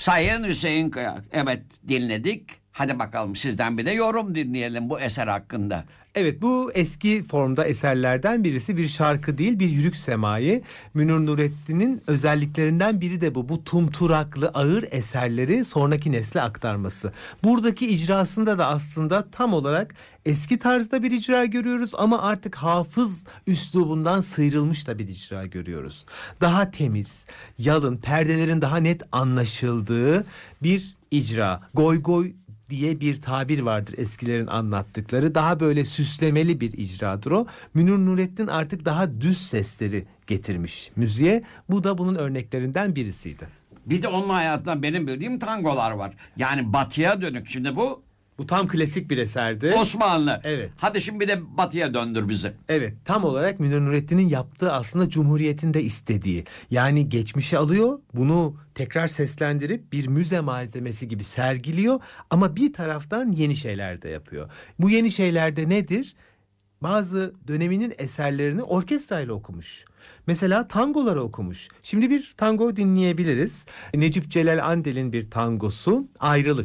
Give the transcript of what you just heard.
Sayın Hüseyin Kaya. Evet, dinledik. Hadi bakalım sizden bir de yorum dinleyelim bu eser hakkında. Evet, bu eski formda eserlerden birisi, bir şarkı değil, bir yürük semai. Münir Nurettin'in özelliklerinden biri de bu. Bu tumturaklı ağır eserleri sonraki nesle aktarması. Buradaki icrasında da aslında tam olarak eski tarzda bir icra görüyoruz ama artık hafız üslubundan sıyrılmış da bir icra görüyoruz. Daha temiz, yalın, perdelerin daha net anlaşıldığı bir icra. Goy goy diye bir tabir vardır eskilerin anlattıkları. Daha böyle süslemeli bir icradır o. Münir Nurettin artık daha düz sesleri getirmiş müziğe. Bu da bunun örneklerinden birisiydi. Bir de onun hayatından benim bildiğim tangolar var. Yani batıya dönük. Şimdi bu Bu tam klasik bir eserdi. Osmanlı. Evet. Hadi şimdi bir de batıya döndür bizi. Evet, tam olarak Münir Nurettin'in yaptığı aslında Cumhuriyet'in de istediği. Yani geçmişi alıyor, bunu tekrar seslendirip bir müze malzemesi gibi sergiliyor ama bir taraftan yeni şeyler de yapıyor. Bu yeni şeyler de nedir? Bazı döneminin eserlerini orkestrayla okumuş. Mesela tangoları okumuş. Şimdi bir tango dinleyebiliriz. Necip Celal Andel'in bir tangosu, Ayrılık.